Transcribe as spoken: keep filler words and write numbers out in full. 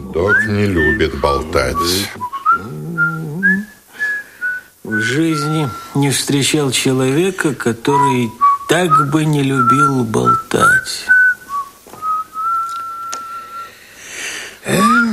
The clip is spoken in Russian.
Док не любит болтать. В жизни не встречал человека, который так бы не любил болтать. Эм.